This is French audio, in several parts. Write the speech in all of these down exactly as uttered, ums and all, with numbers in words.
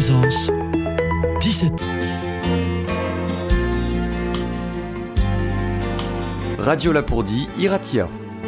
Présence, dix-sept. Radio Lapourdie, Iratia.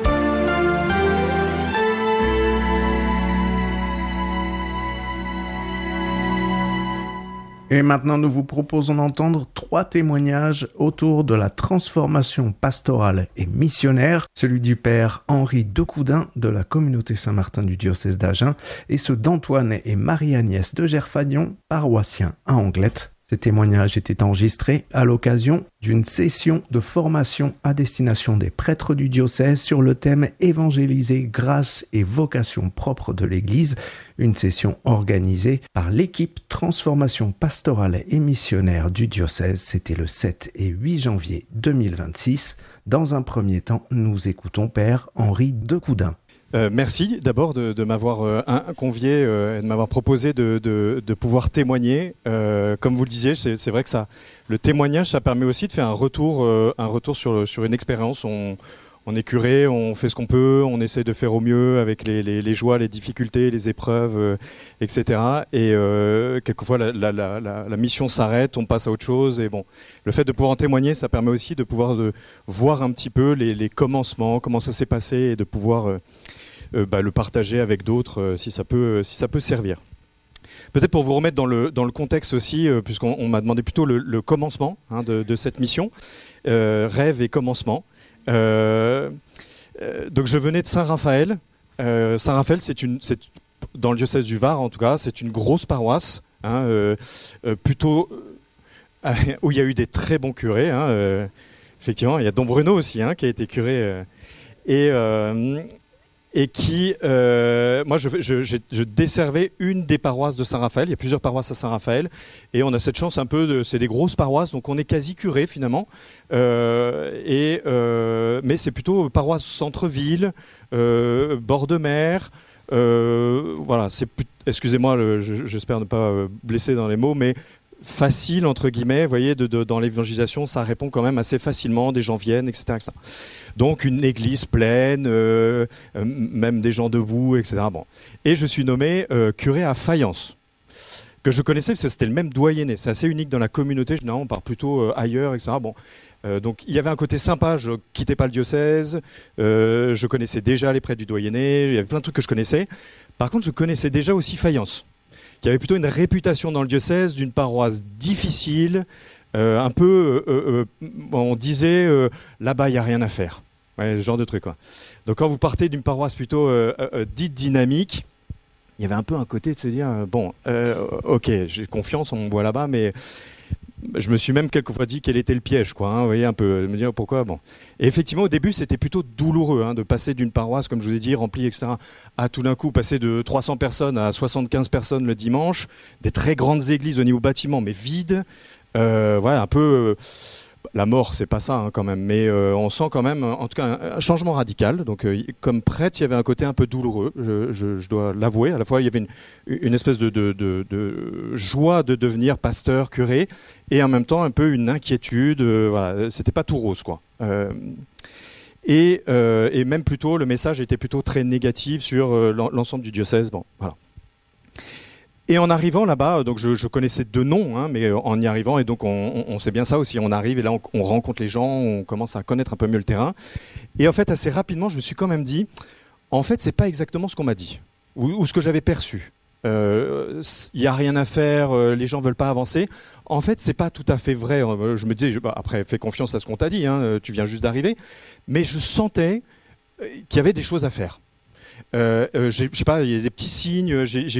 Et maintenant, nous vous proposons d'entendre trois témoignages autour de la transformation pastorale et missionnaire, celui du père Henri Decoudin de la communauté Saint-Martin du diocèse d'Agen et ceux d'Antoine et Marie-Agnès de Gerfagnon, paroissiens à Anglette. Ces témoignages étaient enregistrés à l'occasion d'une session de formation à destination des prêtres du diocèse sur le thème « Évangéliser, grâce et vocation propre de l'Église », une session organisée par l'équipe Transformation pastorale et missionnaire du diocèse. C'était le sept et huit janvier deux mille vingt-six. Dans un premier temps, nous écoutons Père Henri Decoudin. Euh, merci d'abord de, de m'avoir euh, un, convié euh, et de m'avoir proposé de, de, de pouvoir témoigner. Euh, comme vous le disiez, c'est, c'est vrai que ça, le témoignage, ça permet aussi de faire un retour, euh, un retour sur, sur une expérience. On, on est curé, on fait ce qu'on peut, on essaie de faire au mieux avec les, les, les joies, les difficultés, les épreuves, euh, et cetera. Et euh, quelquefois, la, la, la, la, la mission s'arrête, on passe à autre chose. Et bon, le fait de pouvoir en témoigner, ça permet aussi de pouvoir de, voir un petit peu les, les commencements, comment ça s'est passé et de pouvoir euh, Euh, bah, le partager avec d'autres euh, si ça peut, euh, si ça peut servir. Peut-être pour vous remettre dans le, dans le contexte aussi, euh, puisqu'on on m'a demandé plutôt le, le commencement hein, de, de cette mission, euh, rêve et commencement. Euh, euh, donc je venais de Saint-Raphaël. Euh, Saint-Raphaël, c'est une, c'est, dans le diocèse du Var en tout cas, c'est une grosse paroisse, hein, euh, euh, plutôt euh, où il y a eu des très bons curés. Hein, euh, effectivement, il y a Don Bruno aussi hein, qui a été curé. Euh, et euh, et qui, euh, moi je, je, je, je desservais une des paroisses de Saint-Raphaël. Il y a plusieurs paroisses à Saint-Raphaël et on a cette chance un peu, de, c'est des grosses paroisses, donc on est quasi curé finalement, euh, et, euh, mais c'est plutôt paroisse centre-ville, euh, bord de mer, euh, voilà, c'est plus, excusez-moi, le, je, j'espère ne pas blesser dans les mots, mais facile entre guillemets, vous voyez, de, de, dans l'évangélisation, ça répond quand même assez facilement, des gens viennent, et cetera et cetera. Donc une église pleine, euh, euh, même des gens debout, et cetera. Bon. Et je suis nommé euh, curé à Fayence, que je connaissais parce que c'était le même doyenné. C'est assez unique dans la communauté, généralement on part plutôt euh, ailleurs, et cetera. Bon. Euh, donc il y avait un côté sympa, je quittais pas le diocèse, euh, je connaissais déjà les prêtres du doyenné, il y avait plein de trucs que je connaissais. Par contre, je connaissais déjà aussi Fayence, qui avait plutôt une réputation dans le diocèse d'une paroisse difficile, euh, un peu, euh, euh, on disait, euh, là-bas, il n'y a rien à faire. Ouais, ce genre de truc, quoi. Donc quand vous partez d'une paroisse plutôt euh, euh, dite dynamique, il y avait un peu un côté de se dire, euh, bon, euh, ok, j'ai confiance, on me voit là-bas, mais je me suis même quelquefois dit quel était le piège, quoi. Hein, vous voyez, un peu, de me dire pourquoi, bon. Et effectivement, au début, c'était plutôt douloureux hein, de passer d'une paroisse, comme je vous ai dit, remplie, et cetera, à tout d'un coup passer de trois cents personnes à soixante-quinze personnes le dimanche, des très grandes églises au niveau bâtiment, mais vides. Euh, voilà, un peu... Euh, la mort, c'est pas ça hein, quand même, mais euh, on sent quand même, en tout cas, un, un changement radical. Donc, euh, comme prêtre, il y avait un côté un peu douloureux, je, je, je dois l'avouer. À la fois, il y avait une, une espèce de, de, de, de joie de devenir pasteur, curé, et en même temps, un peu une inquiétude. Euh, voilà, c'était pas tout rose, quoi. Euh, et, euh, et même plutôt, le message était plutôt très négatif sur euh, l'ensemble du diocèse. Bon, voilà. Et en arrivant là-bas, donc je, je connaissais deux noms, hein, mais en y arrivant, et donc on, on, on sait bien ça aussi, on arrive et là on, on rencontre les gens, on commence à connaître un peu mieux le terrain. Et en fait, assez rapidement, je me suis quand même dit, en fait, c'est pas exactement ce qu'on m'a dit, ou, ou ce que j'avais perçu. Il euh, n'y a rien à faire, euh, les gens veulent pas avancer. En fait, c'est pas tout à fait vrai. Je me disais, je, bah, après, fais confiance à ce qu'on t'a dit, hein, tu viens juste d'arriver. Mais je sentais qu'il y avait des choses à faire. Euh, euh, je sais pas, il y a des petits signes, j'ai, j'ai